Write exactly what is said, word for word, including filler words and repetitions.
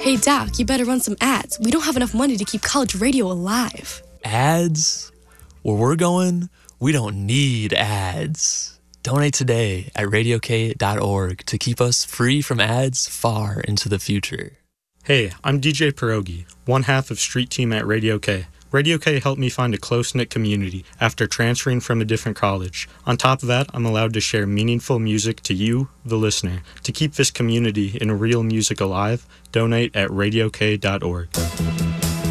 Hey, Doc, you better run some ads. We don't have enough money to keep college radio alive. Ads? Where we're going, we don't need ads. Donate today at radio k dot org to keep us free from ads far into the future. Hey, I'm D J Pierogi, one half of Street Team at Radio K. Radio K helped me find a close-knit community after transferring from a different college. On top of that, I'm allowed to share meaningful music to you, the listener. To keep this community in real music alive, donate at radio k dot org.